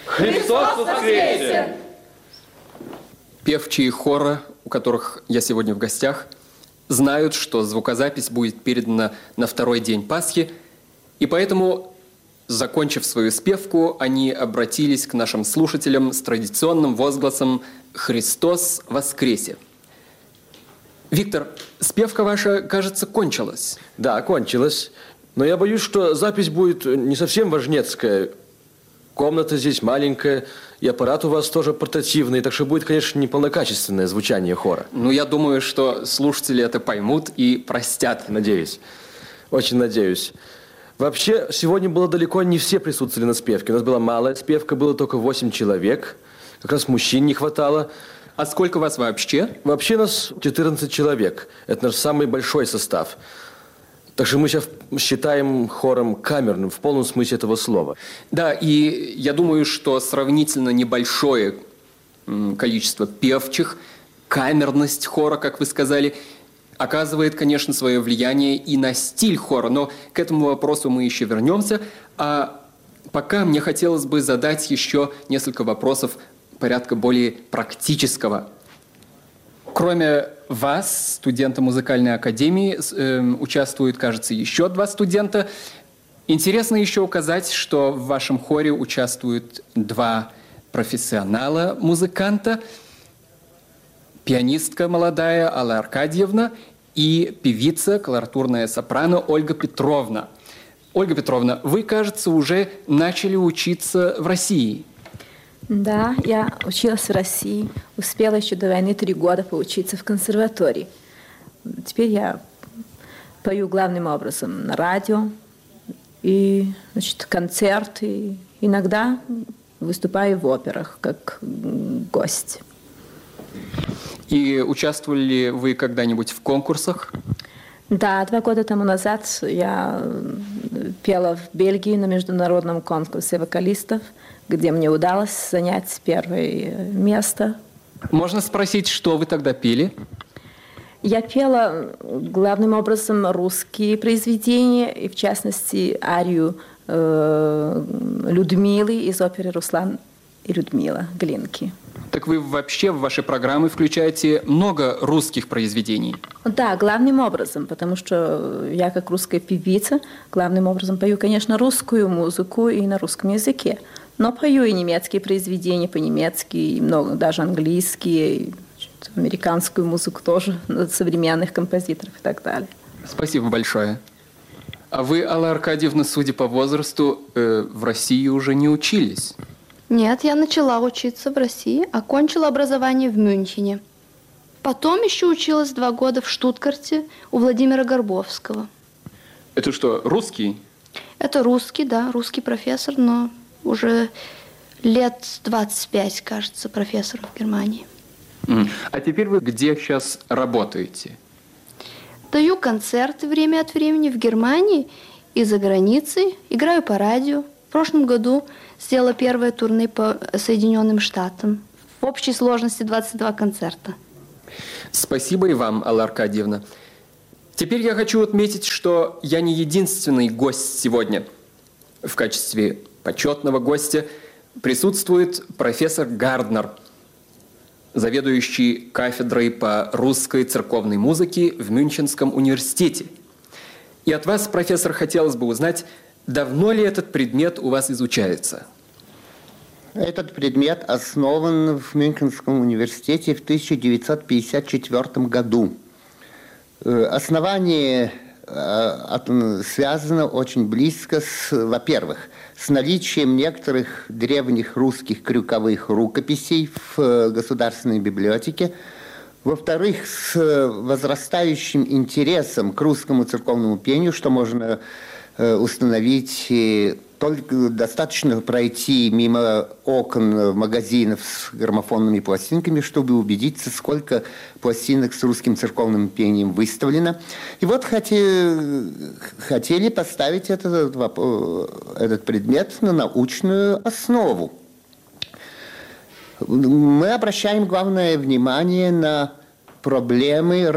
Христос воскресе! Певчие хора, у которых я сегодня в гостях, знают, что звукозапись будет передана на второй день Пасхи, и поэтому, закончив свою спевку, они обратились к нашим слушателям с традиционным возгласом «Христос воскресе!». Виктор, спевка ваша, кажется, кончилась. Да, кончилась. Но я боюсь, что запись будет не совсем важнецкая. Комната здесь маленькая, и аппарат у вас тоже портативный, так что будет, конечно, неполнокачественное звучание хора. Ну, я думаю, что слушатели это поймут и простят. Надеюсь. Очень надеюсь. Вообще, сегодня было далеко не все присутствовали на спевке. У нас была малая спевка, было только 8 человек. Как раз мужчин не хватало. А сколько вас вообще? Вообще нас 14 человек. Это наш самый большой состав. Так что мы сейчас считаем хором камерным в полном смысле этого слова. Да, и я думаю, что сравнительно небольшое количество певчих, камерность хора, как вы сказали, оказывает, конечно, свое влияние и на стиль хора. Но к этому вопросу мы еще вернемся. А пока мне хотелось бы задать еще несколько вопросов порядка более практического. Кроме вас, студента музыкальной академии, участвуют, кажется, еще 2 студента. Интересно еще указать, что в вашем хоре участвуют 2 профессионала-музыканта, пианистка молодая Алла Аркадьевна и певица, колоратурная сопрано Ольга Петровна. Ольга Петровна, вы, кажется, уже начали учиться в России. Да, я училась в России, успела еще до войны 3 года поучиться в консерватории. Теперь я пою главным образом на радио, и, значит, концерты, иногда выступаю в операх как гость. И участвовали ли вы когда-нибудь в конкурсах? Да, 2 года тому назад я пела в Бельгии на международном конкурсе вокалистов, где мне удалось занять 1 место. Можно спросить, что вы тогда пели? Я пела главным образом русские произведения, и в частности арию Людмилы из оперы «Руслан и Людмила» Глинки. Так вы вообще в ваши программы включаете много русских произведений? Да, главным образом, потому что я как русская певица главным образом пою, конечно, русскую музыку и на русском языке. Но пою и немецкие произведения по-немецки, и много, даже английские, и американскую музыку тоже, современных композиторов и так далее. Спасибо большое. А вы, Алла Аркадьевна, судя по возрасту, в России уже не учились? Нет, я начала учиться в России, окончила образование в Мюнхене. Потом еще училась 2 года в Штутгарте у Владимира Горбовского. Это что, русский? Это русский, да, русский профессор, но уже лет 25, кажется, профессор в Германии. А теперь вы где сейчас работаете? Даю концерты время от времени в Германии и за границей, играю по радио. В прошлом году сделала 1 турне по Соединенным Штатам. В общей сложности 22 концерта. Спасибо и вам, Алла Аркадьевна. Теперь я хочу отметить, что я не единственный гость сегодня. В качестве почетного гостя присутствует профессор Гарднер, заведующий кафедрой по русской церковной музыке в Мюнхенском университете. И от вас, профессор, хотелось бы узнать, давно ли этот предмет у вас изучается? Этот предмет основан в Мюнхенском университете в 1954 году. Основание связано очень близко, во-первых, с наличием некоторых древних русских крюковых рукописей в Государственной библиотеке, во-вторых, с возрастающим интересом к русскому церковному пению, что можно установить только достаточно пройти мимо окон магазинов с граммофонными пластинками, чтобы убедиться, сколько пластинок с русским церковным пением выставлено. И вот хотели поставить этот предмет на научную основу. Мы обращаем главное внимание на проблемы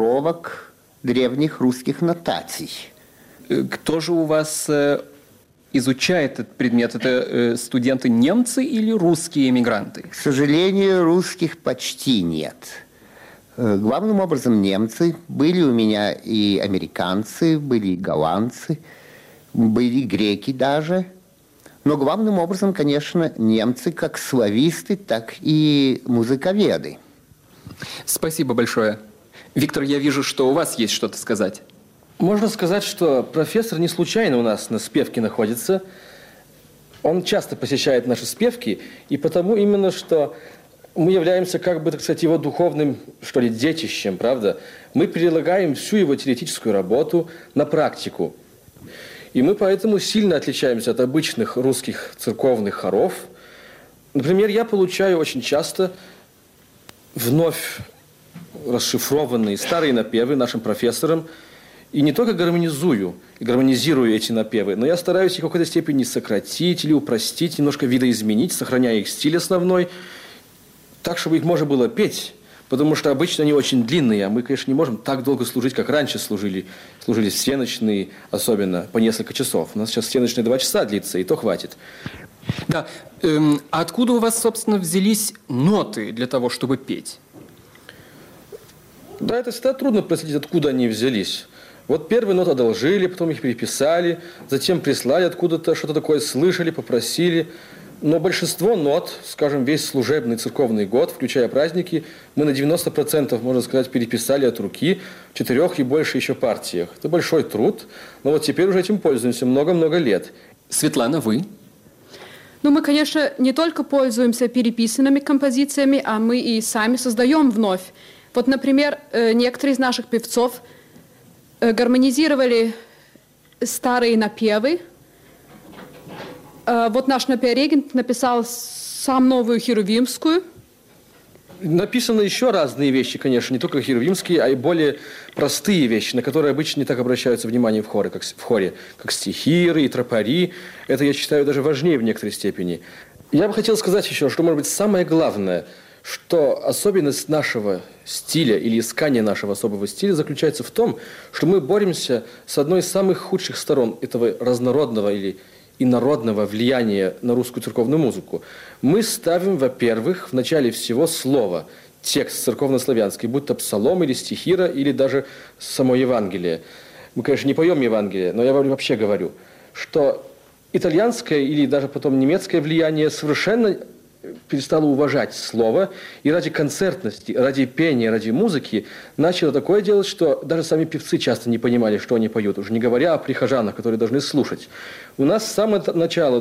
расшифровок древних русских нотаций. Кто же у вас изучает этот предмет? Это студенты немцы или русские эмигранты? К сожалению, русских почти нет. Главным образом немцы. Были у меня и американцы, были и голландцы, были греки даже. Но главным образом, конечно, немцы, как слависты, так и музыковеды. Спасибо большое. Виктор, я вижу, что у вас есть что-то сказать. Можно сказать, что профессор не случайно у нас на спевке находится. Он часто посещает наши спевки, и потому именно, что мы являемся, как бы, так сказать, его духовным, что ли, детищем, правда? Мы перелагаем всю его теоретическую работу на практику. И мы поэтому сильно отличаемся от обычных русских церковных хоров. Например, я получаю очень часто вновь расшифрованные старые напевы нашим профессорам, и не только гармонизирую эти напевы, но я стараюсь их в какой-то степени сократить или упростить, немножко видоизменить, сохраняя их стиль основной, так, чтобы их можно было петь, потому что обычно они очень длинные, а мы, конечно, не можем так долго служить, как раньше служили всеночные, особенно по несколько часов. У нас сейчас всеночные 2 часа длится, и то хватит. Да. А откуда у вас, собственно, взялись ноты для того, чтобы петь? Да, это всегда трудно проследить, откуда они взялись. Вот первые ноты одолжили, потом их переписали, затем прислали откуда-то, что-то такое слышали, попросили. Но большинство нот, скажем, весь служебный церковный год, включая праздники, мы на 90%, можно сказать, переписали от руки в 4 и больше еще партиях. Это большой труд, но вот теперь уже этим пользуемся много-много лет. Светлана, вы? Ну, мы, конечно, не только пользуемся переписанными композициями, а мы и сами создаем вновь. Вот, например, некоторые из наших певцов гармонизировали старые напевы. Вот наш напеврегент написал сам новую херувимскую. Написаны еще разные вещи, конечно, не только херувимские, а и более простые вещи, на которые обычно не так обращаются внимание в хоре, как стихиры и тропари. Это, я считаю, даже важнее в некоторой степени. Я бы хотел сказать еще, что, может быть, самое главное, что особенность нашего стиля или искание нашего особого стиля заключается в том, что мы боремся с одной из самых худших сторон этого разнородного или инородного влияния на русскую церковную музыку. Мы ставим, во-первых, в начале всего слово, текст церковнославянский, будь то псалом или стихира, или даже само Евангелие. Мы, конечно, не поем Евангелие, но я вообще говорю, что итальянское или даже потом немецкое влияние совершенно перестало уважать слово, и ради концертности, ради пения, ради музыки начало такое делать, что даже сами певцы часто не понимали, что они поют, уже не говоря о прихожанах, которые должны слушать. У нас с самого начала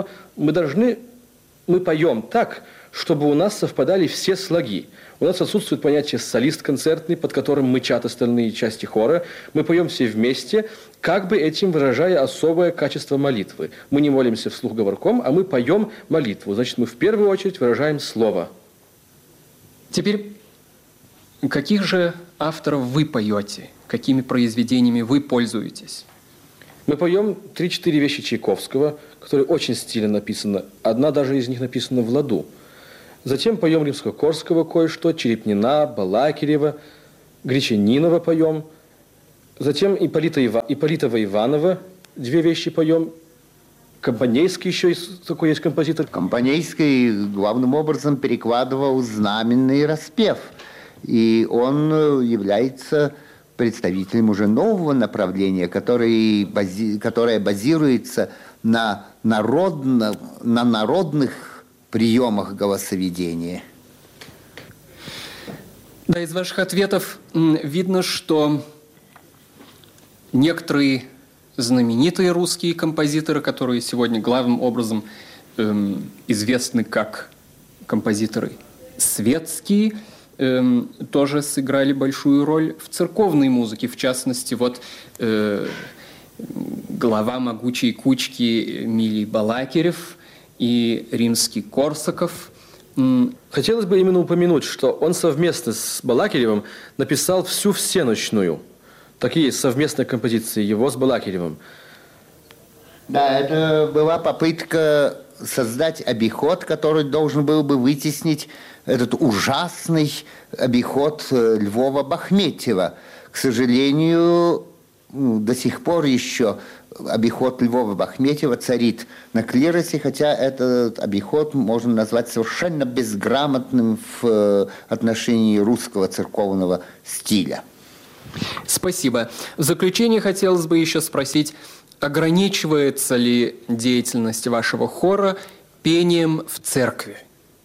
мы поем так, чтобы у нас совпадали все слоги. У нас отсутствует понятие солист концертный, под которым мычат остальные части хора. Мы поем все вместе, как бы этим выражая особое качество молитвы. Мы не молимся вслух говорком, а мы поем молитву. Значит, мы в первую очередь выражаем слово. Теперь, каких же авторов вы поете? Какими произведениями вы пользуетесь? Мы поем 3-4 вещи Чайковского, которые очень стильно написаны. Одна даже из них написана в ладу. Затем поем Римско-Корского кое-что, Черепнина, Балакирева, Гречанинова поем. Затем Ипполитова Иванова 2 вещи поем. Компанейский еще такой есть композитор. Компанейский главным образом перекладывал знаменный распев. И он является представителем уже нового направления, которое базируется на народных приемах голосоведения. Да, из ваших ответов видно, что некоторые знаменитые русские композиторы, которые сегодня главным образом известны как композиторы светские, тоже сыграли большую роль в церковной музыке. В частности, вот глава «Могучей кучки» Милий Балакирев и Римский-Корсаков. Хотелось бы именно упомянуть, что он совместно с Балакиревым написал всю всеночную. Такие совместные композиции его с Балакиревым. Да, это была попытка создать обиход, который должен был бы вытеснить этот ужасный обиход Львова-Бахметьева. К сожалению, до сих пор еще обиход Львова Бахметьева царит на клиросе, хотя этот обиход можно назвать совершенно безграмотным в отношении русского церковного стиля. Спасибо. В заключение хотелось бы еще спросить, ограничивается ли деятельность вашего хора пением в церкви?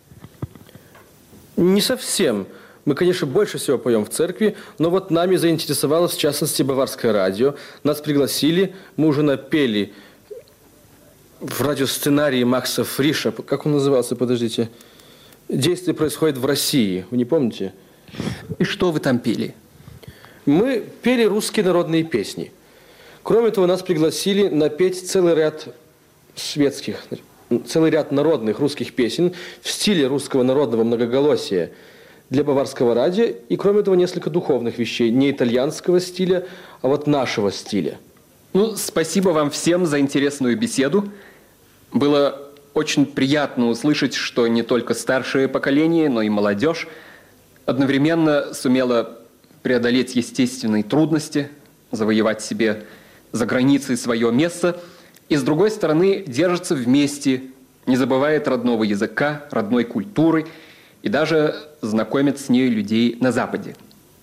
Не совсем. Мы, конечно, больше всего поем в церкви, но вот нами заинтересовалось, в частности, Баварское радио. Нас пригласили, мы уже напели в радиосценарии Макса Фриша. Как он назывался, подождите? «Действие происходит в России». Вы не помните? И что вы там пели? Мы пели русские народные песни. Кроме того, нас пригласили напеть целый ряд светских, целый ряд народных русских песен в стиле русского народного многоголосия для Баварского радио, и, кроме того, несколько духовных вещей, не итальянского стиля, а вот нашего стиля. Ну, спасибо вам всем за интересную беседу. Было очень приятно услышать, что не только старшее поколение, но и молодежь одновременно сумела преодолеть естественные трудности, завоевать себе за границей свое место, и, с другой стороны, держится вместе, не забывает родного языка, родной культуры, и даже знакомит с ней людей на Западе.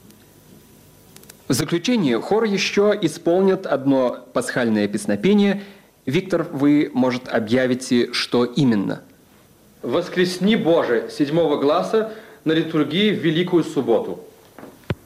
В заключение хор еще исполнит одно пасхальное песнопение. Виктор, вы, может, объявите, что именно? «Воскресни, Боже, 7 гласа на литургии в Великую Субботу».